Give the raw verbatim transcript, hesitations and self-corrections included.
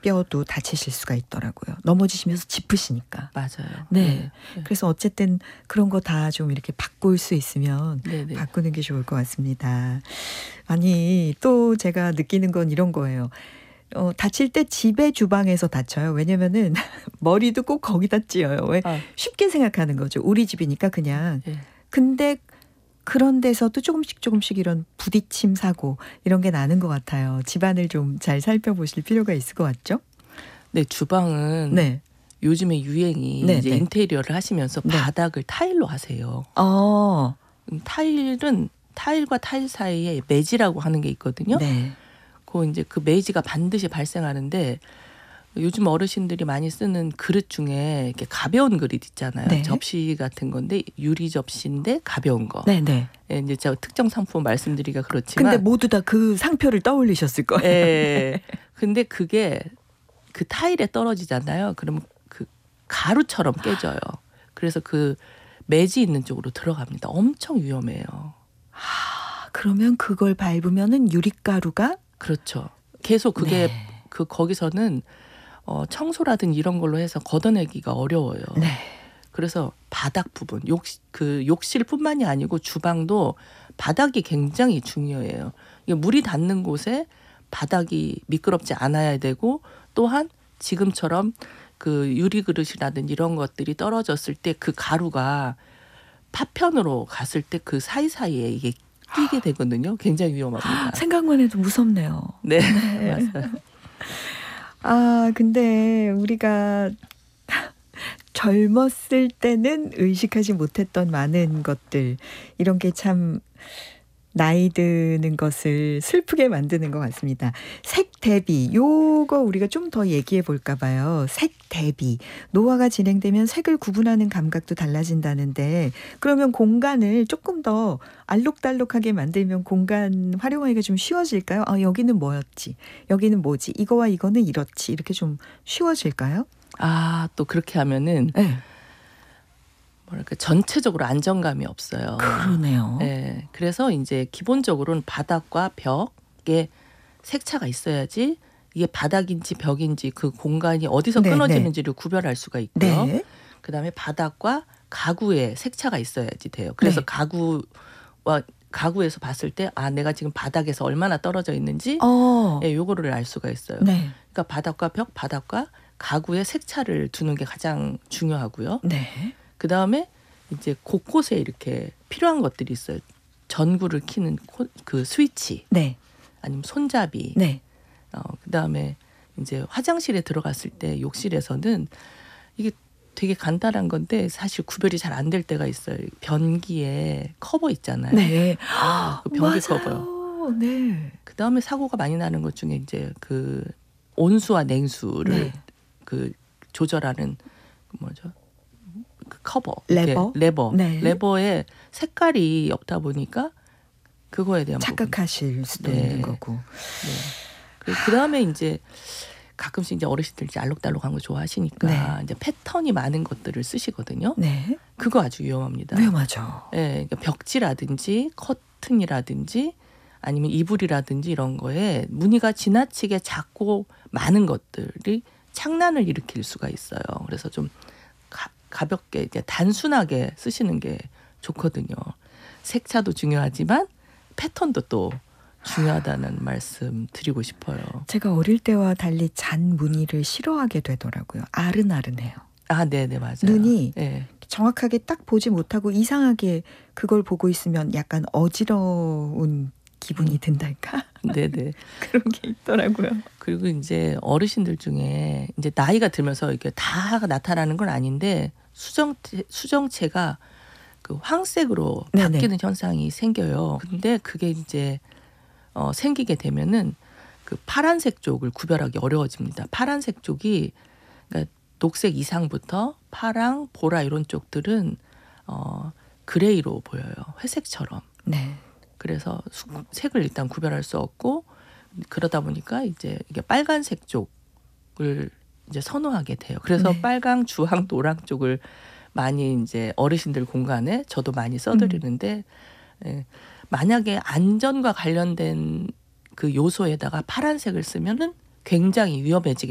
뼈도 다치실 수가 있더라고요. 넘어지시면서 짚으시니까. 맞아요. 네. 네. 그래서 어쨌든 그런 거 다 좀 이렇게 바꿀 수 있으면 네네. 바꾸는 게 좋을 것 같습니다. 아니 또 제가 느끼는 건 이런 거예요. 어, 다칠 때 집의 주방에서 다쳐요. 왜냐면은 머리도 꼭 거기다 찧어요. 왜? 아. 쉽게 생각하는 거죠. 우리 집이니까 그냥. 네. 근데 그런 데서도 조금씩 조금씩 이런 부딪힘 사고 이런 게 나는 것 같아요. 집안을 좀 잘 살펴보실 필요가 있을 것 같죠? 네, 주방은 네. 요즘에 유행이 네, 이제 네. 인테리어를 하시면서 네. 바닥을 타일로 하세요. 어. 음, 타일은 타일과 타일 사이에 매지라고 하는 게 있거든요. 네. 그 이제 그 매지가 반드시 발생하는데 요즘 어르신들이 많이 쓰는 그릇 중에 이렇게 가벼운 그릇 있잖아요. 네. 접시 같은 건데 유리 접시인데 가벼운 거. 네, 네. 예, 이제 제가 특정 상품 말씀드리기가 그렇지만. 근데 모두 다 그 상표를 떠올리셨을 거예요. 예. 근데 그게 그 타일에 떨어지잖아요. 그러면 그 가루처럼 깨져요. 그래서 그 매지 있는 쪽으로 들어갑니다. 엄청 위험해요. 아, 그러면 그걸 밟으면은 유리가루가 그렇죠. 계속 그게 네. 그 거기서는 어, 청소라든 이런 걸로 해서 걷어내기가 어려워요. 네. 그래서 바닥 부분, 욕, 그 욕실뿐만이 아니고 주방도 바닥이 굉장히 중요해요. 이게 물이 닿는 곳에 바닥이 미끄럽지 않아야 되고 또한 지금처럼 그 유리 그릇이라든 이런 것들이 떨어졌을 때 그 가루가 파편으로 갔을 때 그 사이사이에 이게 끼게 되거든요. 굉장히 위험합니다. 생각만 해도 무섭네요. 네, 네. 맞아요. 아, 근데 우리가 젊었을 때는 의식하지 못했던 많은 것들 이런 게 참 나이 드는 것을 슬프게 만드는 것 같습니다. 색 대비 요거 우리가 좀 더 얘기해 볼까 봐요. 색 대비 노화가 진행되면 색을 구분하는 감각도 달라진다는데 그러면 공간을 조금 더 알록달록하게 만들면 공간 활용하기가 좀 쉬워질까요? 아, 여기는 뭐였지? 여기는 뭐지? 이거와 이거는 이렇지. 이렇게 좀 쉬워질까요? 아, 또 그렇게 하면은 네. 뭐랄까 전체적으로 안정감이 없어요. 그러네요. 네, 그래서 이제 기본적으로는 바닥과 벽에 색차가 있어야지 이게 바닥인지 벽인지 그 공간이 어디서 네, 끊어지는지를 구별할 수가 있고요. 네. 그다음에 바닥과 가구에 색차가 있어야지 돼요. 그래서 네. 가구와 가구에서 봤을 때 아, 내가 지금 바닥에서 얼마나 떨어져 있는지 어. 예, 요거를 알 수가 있어요. 네. 그러니까 바닥과 벽, 바닥과 가구의 색차를 두는 게 가장 중요하고요. 네. 그 다음에 이제 곳곳에 이렇게 필요한 것들이 있어요. 전구를 켜는 코, 그 스위치, 네. 아니면 손잡이. 네. 어, 그 다음에 이제 화장실에 들어갔을 때 욕실에서는 이게 되게 간단한 건데 사실 구별이 잘 안 될 때가 있어요. 변기에 커버 있잖아요. 네. 아, 그 변기 맞아요. 커버요. 네. 그 다음에 사고가 많이 나는 것 중에 이제 그 온수와 냉수를 네. 그 조절하는 그 뭐죠? 그 커버, 레버? 이렇게 레버, 네. 레버에 색깔이 없다 보니까 그거에 대한 착각하실 수도 네. 있는 거고. 부분. 그 다음에 이제 가끔씩 이제 어르신들 이제 알록달록한 거 좋아하시니까 네. 이제 패턴이 많은 것들을 쓰시거든요. 네. 그거 아주 위험합니다. 위험하죠. 네, 그러니까 벽지라든지 커튼이라든지 아니면 이불이라든지 이런 거에 무늬가 지나치게 작고 많은 것들이 착란을 일으킬 수가 있어요. 그래서 좀 가, 가볍게 이제 단순하게 쓰시는 게 좋거든요. 색차도 중요하지만 패턴도 또 중요하다는 말씀 드리고 싶어요. 제가 어릴 때와 달리 잔 무늬를 싫어하게 되더라고요. 아른아른해요. 아, 네네, 맞아요. 눈이 네. 정확하게 딱 보지 못하고 이상하게 그걸 보고 있으면 약간 어지러운 기분이 든달까? 네네. 그런 게 있더라고요. 그리고 이제 어르신들 중에 이제 나이가 들면서 이게 다 나타나는 건 아닌데 수정체, 수정체가 그 황색으로 네네. 바뀌는 현상이 생겨요. 근데 그게 이제 어, 생기게 되면은 그 파란색 쪽을 구별하기 어려워집니다. 파란색 쪽이 그러니까 녹색 이상부터 파랑, 보라 이런 쪽들은 어, 그레이로 보여요. 회색처럼. 네. 그래서 수, 색을 일단 구별할 수 없고 그러다 보니까 이제 이게 빨간색 쪽을 이제 선호하게 돼요. 그래서 네. 빨강, 주황, 노랑 쪽을 많이 이제 어르신들 공간에 저도 많이 써드리는데 음. 예, 만약에 안전과 관련된 그 요소에다가 파란색을 쓰면은 굉장히 위험해지게